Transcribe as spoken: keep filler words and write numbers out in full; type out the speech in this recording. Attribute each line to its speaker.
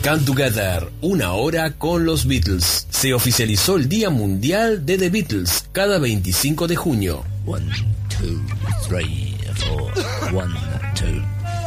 Speaker 1: Come Together, una hora con los Beatles. Se oficializó el Día Mundial de The Beatles cada veinticinco de junio.
Speaker 2: One, two, three, four. One, two.